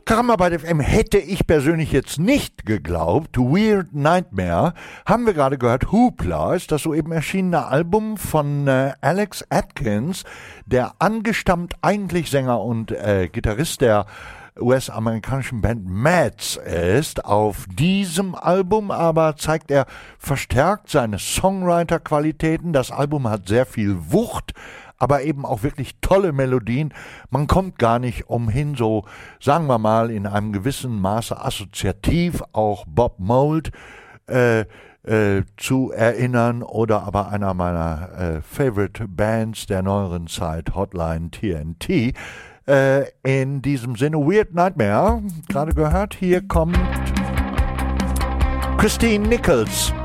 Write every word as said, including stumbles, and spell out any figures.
Karamba bei F M hätte ich persönlich jetzt nicht geglaubt. Weird Nightmare haben wir gerade gehört. Hoopla ist das soeben erschienene Album von äh, Alex Atkins, der angestammt eigentlich Sänger und äh, Gitarrist der U S-amerikanischen Band Mads ist. Auf diesem Album aber zeigt er verstärkt seine Songwriter-Qualitäten. Das Album hat sehr viel Wucht, aber eben auch wirklich tolle Melodien. Man kommt gar nicht umhin, so sagen wir mal in einem gewissen Maße assoziativ auch Bob Mould äh, äh, zu erinnern oder aber einer meiner äh, Favorite Bands der neueren Zeit, Hotline T N T. Äh, in diesem Sinne, Weird Nightmare, gerade gehört, hier kommt Christine Nichols.